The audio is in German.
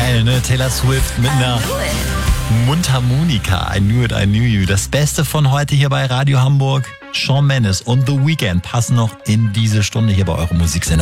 Geil, ne? Taylor Swift mit einer Mundharmonika. I knew it, I knew you. Das Beste von heute hier bei Radio Hamburg. Shawn Mendes und The Weeknd passen noch in diese Stunde hier bei eurem Musiksender.